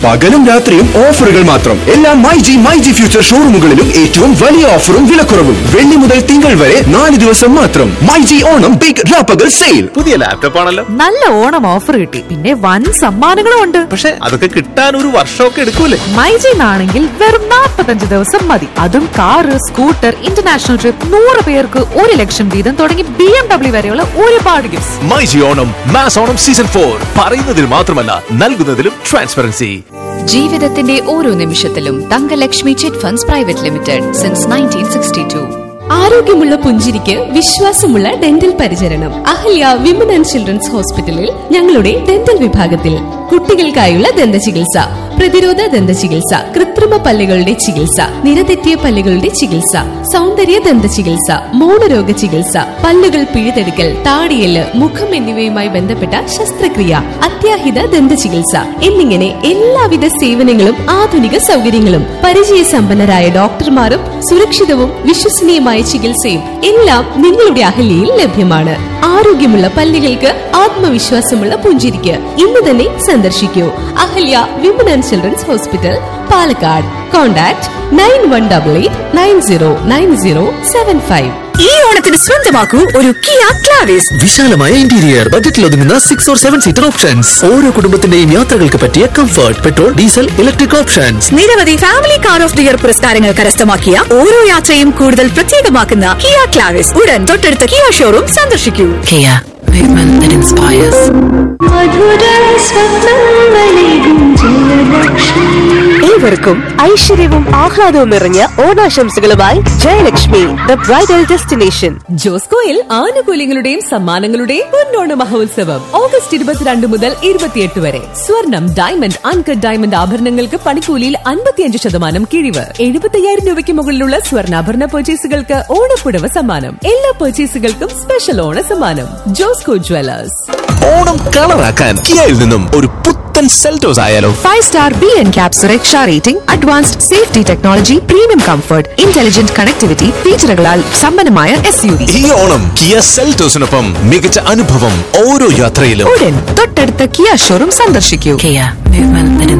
പകലും രാത്രിയും ഓഫറുകൾ മാത്രം. എല്ലാ മൈജി ഫ്യൂച്ചർ ഷോറൂമുകളിലും ഏറ്റവും വലിയ ഓഫറും വിലക്കുറവും. വെള്ളി മുതൽ തിങ്കൾ വരെ 4 ദിവസം മാത്രം. മൈജി ഓണം ബിഗ് രാപ്പകൽ സെയിൽ. പുതിയ ലാപ്ടോപ്പ് ആണല്ലോ. നല്ല ഓണം ഓഫർ കിട്ടി. പിന്നെ വൻ സമ്മാനങ്ങളും ഉണ്ട്. പക്ഷെ അതൊക്കെ കിട്ടാൻ ഒരു വർഷമൊക്കെ എടുക്കൂലേ? മൈജിന്നാണെങ്കിൽ വെറും 45 ദിവസം മതി. അതും കാറ്, സ്കൂട്ടർ, ഇന്റർനാഷണൽ ട്രിപ്പ്, 100 പേർക്ക് 1 ലക്ഷം വീതം തുടങ്ങി BMW വരെയുള്ള ഒരുപാട് gifts. MyG Onam mass Onam season 4 പറയുന്നതിൽ മാത്രമല്ല നൽകുന്നതിലും ട്രാൻസ്പെറൻസി. ജീവിതത്തിന്റെ ഓരോ നിമിഷത്തിലും Thankalakshmi chit funds private limited since 1962. ആരോഗ്യമുള്ള പുഞ്ചിരിക്ക് വിശ്വാസമുള്ള ഡെന്റൽ പരിചരണം. അഹല്യ വിമൻ ആൻഡ് ചിൽഡ്രൻസ് ഹോസ്പിറ്റലിൽ ഞങ്ങളുടെ ഡെന്റൽ വിഭാഗത്തിൽ കുട്ടികൾക്കായുള്ള ദന്ത ചികിത്സ, പ്രതിരോധ ദന്ത ചികിത്സ, കൃത്രിമ പല്ലുകളുടെ ചികിത്സ, നിരതെറ്റിയ പല്ലുകളുടെ ചികിത്സ, സൗന്ദര്യ ദന്ത ചികിത്സ, മൗനരോഗ ചികിത്സ, പല്ലുകൾ പിഴുതെടുക്കൽ, താടിയെല്ല്, മുഖം എന്നിവയുമായി ബന്ധപ്പെട്ട ശസ്ത്രക്രിയ, അത്യാഹിത ദന്ത ചികിത്സ എന്നിങ്ങനെ എല്ലാവിധ സേവനങ്ങളും ആധുനിക സൗകര്യങ്ങളും പരിചയസമ്പന്നരായ ഡോക്ടർമാരും സുരക്ഷിതവും വിശ്വസനീയമായ ചികിത്സയും എല്ലാം നിങ്ങളുടെ അഹല്യയിൽ ലഭ്യമാണ്. ആരോഗ്യമുള്ള പല്ലുകൾക്ക് ആത്മവിശ്വാസമുള്ള പുഞ്ചിരിക്ക് ഇന്ന് തന്നെ സന്ദർശിക്കൂ. Ahalya women and children's hospital, Palakkad. Contact 9188909075. ഈ ഓണത്തിന് സ്വന്തമാക്കൂ ഒരു കിയ ക്ലാവിസ്. വിശാലമായ ഇന്റീരിയർ, ബജറ്റിൽ ഒതുങ്ങുന്ന 6 or 7 സീറ്റർ ഓപ്ഷൻസ്, ഓരോ കുടുംബത്തിന്റെയും യാത്രകൾക്ക് പറ്റിയ comfort, petrol, diesel, electric options. നിരവധി family car of the year പുരസ്കാരങ്ങൾ കരസ്ഥമാക്കിയ ഓരോ യാത്രയും കൂടുതൽ പ്രത്യേകമാക്കുന്ന കിയ ക്ലാവിസ് ഉടൻ തൊട്ടടുത്ത കിയ ഷോറൂം സന്ദർശിക്കൂ. Kia, movement that inspires. ഏവർക്കും ഐശ്വര്യവും ആഹ്ലാദവും നിറഞ്ഞ ഓണാശംസകളുമായി ജയലക്ഷ്മി, ദ ബ്രൈഡൽ ഡെസ്റ്റിനേഷൻ. ജോസ്കോയിൽ ആനുകൂല്യങ്ങളുടെയും സമ്മാനങ്ങളുടെയും പൊന്നോണ മഹോത്സവം ഓഗസ്റ്റ് 22 മുതൽ 28 വരെ. സ്വർണം, ഡയമണ്ട്, അൺകട്ട് ഡയമണ്ട് ആഭരണങ്ങൾക്ക് പണിക്കൂലിയിൽ 55% കിഴിവ്. 75,000 രൂപയ്ക്ക് മുകളിലുള്ള സ്വർണ്ണാഭരണ പർച്ചേസുകൾക്ക് ഓണപ്പുടവ സമ്മാനം. എല്ലാ പർച്ചേസുകൾക്കും സ്പെഷ്യൽ ഓണ സമ്മാനം. ജോസ്കോ ജ്വല്ലേഴ്സ്. ഓണം കളറാക്കാൻ കിയയിൽ നിന്നും ഒരു പുത്തൻ സെൽറ്റോസ് ആയാലോ? 5-star BNCAP സുരക്ഷാ rating, advanced safety technology, premium comfort, intelligent connectivity ഫീച്ചറുകളാൽ സമ്പന്നമായ SUV. ഈ ഓണം കിയ സെൽറ്റോസിനൊപ്പം മികച്ച അനുഭവം ഓരോ യാത്രയിലും. ഉടൻ തൊട്ടടുത്ത കിയ ഷോറൂം സന്ദർശിക്കൂ. Kia, movement that inspires.